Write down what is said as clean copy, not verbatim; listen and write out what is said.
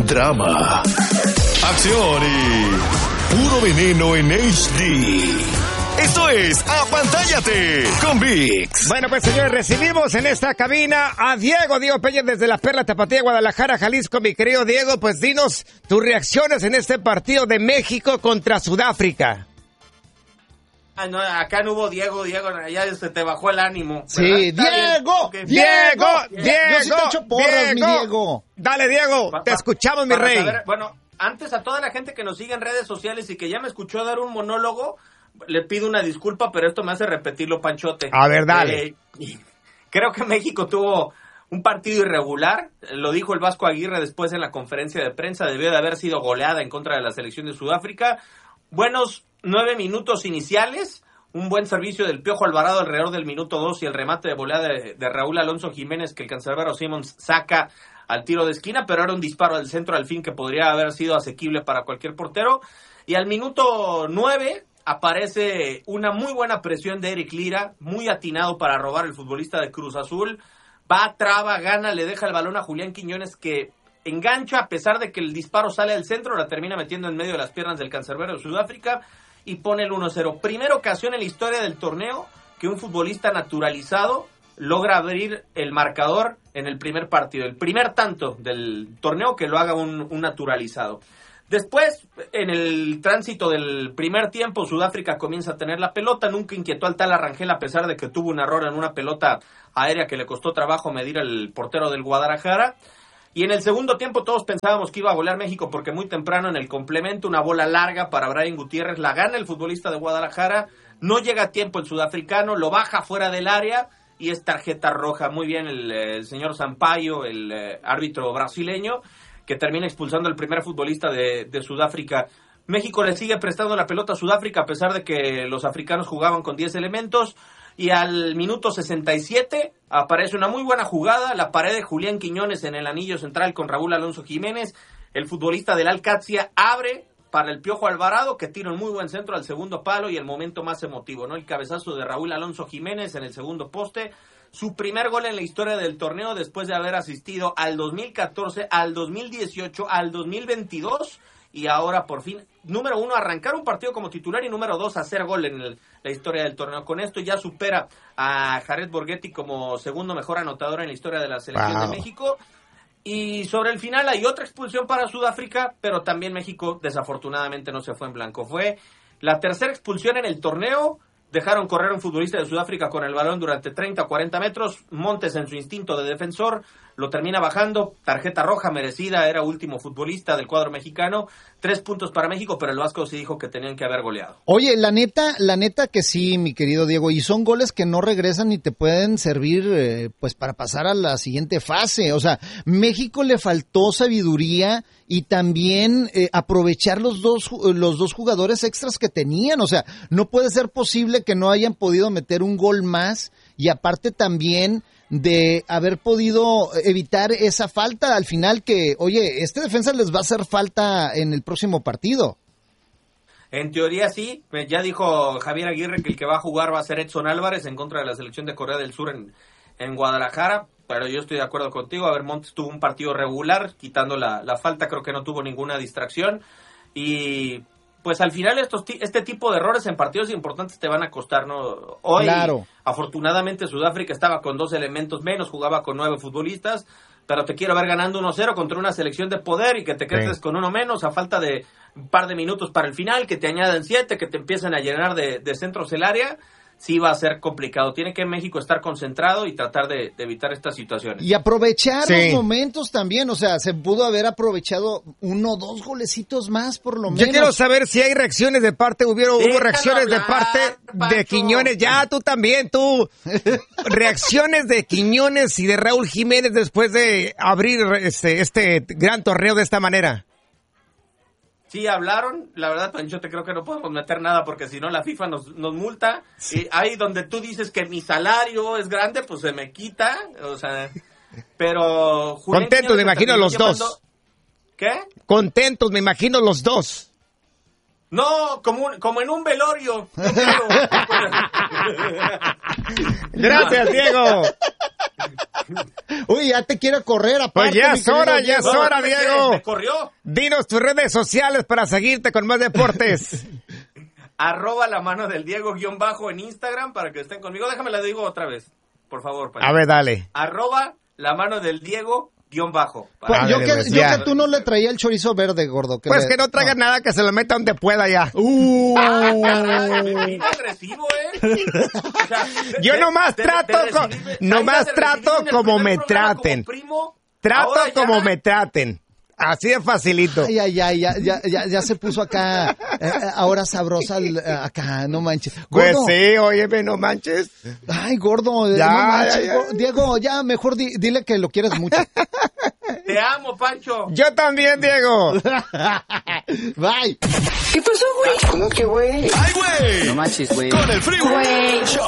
drama, acción y puro veneno en HD. Esto es Apantállate con ViX. Bueno, pues señores, recibimos en esta cabina a Diego Peña desde la Perla Tapatía, Guadalajara, Jalisco. Mi querido Diego, pues dinos tus reacciones en este partido de México contra Sudáfrica. No, acá no hubo Diego, ya se te bajó el ánimo. Sí, Diego. Yo sí te echo porras, mi Diego. Dale, Diego, te escuchamos, mi rey. Saber, bueno, antes a toda la gente que nos sigue en redes sociales y que ya me escuchó dar un monólogo, le pido una disculpa, pero esto me hace repetirlo, Panchote. A ver, dale. Creo que México tuvo un partido irregular, lo dijo el Vasco Aguirre después en la conferencia de prensa, debió de haber sido goleada en contra de la selección de Sudáfrica. Buenos 9 minutos iniciales, un buen servicio del Piojo Alvarado alrededor del minuto 2 y el remate de volea de Raúl Alonso Jiménez que el cancerbero Simmons saca al tiro de esquina, pero era un disparo del centro al fin que podría haber sido asequible para cualquier portero. Y al minuto 9 aparece una muy buena presión de Eric Lira, muy atinado para robar el futbolista de Cruz Azul. Va, traba, gana, le deja el balón a Julián Quiñones que engancha a pesar de que el disparo sale al centro, la termina metiendo en medio de las piernas del cancerbero de Sudáfrica y pone el 1-0. Primera ocasión en la historia del torneo que un futbolista naturalizado logra abrir el marcador en el primer partido. El primer tanto del torneo que lo haga un naturalizado. Después, en el tránsito del primer tiempo, Sudáfrica comienza a tener la pelota, nunca inquietó al tal Arrangel a pesar de que tuvo un error en una pelota aérea que le costó trabajo medir al portero del Guadalajara. Y en el segundo tiempo todos pensábamos que iba a golear México porque muy temprano en el complemento, una bola larga para Brian Gutiérrez, la gana el futbolista de Guadalajara, no llega a tiempo el sudafricano, lo baja fuera del área y es tarjeta roja. Muy bien el señor Sampaio, el árbitro brasileño, que termina expulsando al primer futbolista de Sudáfrica. México le sigue prestando la pelota a Sudáfrica a pesar de que los africanos jugaban con 10 elementos. Y al minuto 67 aparece una muy buena jugada, la pared de Julián Quiñones en el anillo central con Raúl Alonso Jiménez. El futbolista del Alcatzia abre para el Piojo Alvarado, que tira un muy buen centro al segundo palo y el momento más emotivo, ¿no? El cabezazo de Raúl Alonso Jiménez en el segundo poste. Su primer gol en la historia del torneo después de haber asistido al 2014, al 2018, al 2022 y ahora por fin, número 1, arrancar un partido como titular y número 2, hacer gol en la historia del torneo. Con esto ya supera a Jared Borghetti como segundo mejor anotador en la historia de la selección de México. Y sobre el final hay otra expulsión para Sudáfrica, pero también México desafortunadamente no se fue en blanco. Fue la tercera expulsión en el torneo. Dejaron correr un futbolista de Sudáfrica con el balón durante 30 o 40 metros. Montes, en su instinto de defensor, lo termina bajando. Tarjeta roja merecida, era último futbolista del cuadro mexicano. 3 puntos para México, pero el Vasco sí dijo que tenían que haber goleado. Oye, la neta que sí, mi querido Diego. Y son goles que no regresan y te pueden servir pues para pasar a la siguiente fase. O sea, México le faltó sabiduría y también aprovechar los dos jugadores extras que tenían. O sea, no puede ser posible que no hayan podido meter un gol más y aparte también de haber podido evitar esa falta al final que, oye, este defensa les va a hacer falta en el próximo partido. En teoría sí, ya dijo Javier Aguirre que el que va a jugar va a ser Edson Álvarez en contra de la selección de Corea del Sur en Guadalajara, pero yo estoy de acuerdo contigo. A ver, Montes tuvo un partido regular, quitando la falta, creo que no tuvo ninguna distracción y pues al final este tipo de errores en partidos importantes te van a costar, ¿no? Hoy, claro, afortunadamente Sudáfrica estaba con 2 elementos menos, jugaba con 9 futbolistas, pero te quiero ver ganando 1-0 contra una selección de poder y que te quedes con 1 menos a falta de un par de minutos para el final, que te añadan 7, que te empiecen a llenar de centros el área. Sí va a ser complicado. Tiene que México estar concentrado y tratar de evitar estas situaciones. Y aprovechar los momentos también. O sea, se pudo haber aprovechado 1 o 2 golecitos más por lo menos. Yo quiero saber si hay reacciones de parte, hubo reacciones de parte de Quiñones. Ya, tú también, tú. Reacciones de Quiñones y de Raúl Jiménez después de abrir este gran torneo de esta manera. Sí, hablaron, la verdad, Pancho, te creo que no podemos meter nada porque si no la FIFA nos multa. Sí. Ahí donde tú dices que mi salario es grande, pues se me quita, o sea, pero... Julián contentos, me imagino, los dos. ¿Qué? Contentos, me imagino, los dos. No, como en un velorio. Gracias, Diego. Uy, ya te quiere correr, aparte. Pues ya es hora, No, Diego. me corrió. Dinos tus redes sociales para seguirte con más deportes. @la mano del Diego _ en Instagram para que estén conmigo. Déjame la digo otra vez, por favor. A ver, dale. @la mano del Diego _. Pues, yo Ándale, pues, que ya. tú no le traía el chorizo verde, gordo. Pues que no traigan nada, que se lo meta donde pueda ya. Bien agresivo, O sea, Yo nomás trato como me traten. Trato como me traten. Así de facilito. Ay, ya se puso acá, ahora sabrosa acá, no manches. Pues Gordo. sí, óyeme, no manches. Ay, gordo, Ya, no manches. ya. Diego, ya mejor dile que lo quieres mucho. Te amo, Pancho. Yo también, Diego. Bye. ¿Qué pasó, güey? ¿Cómo que, güey? ¡Ay, güey! No manches, güey. Con el Freeway Güey. Show.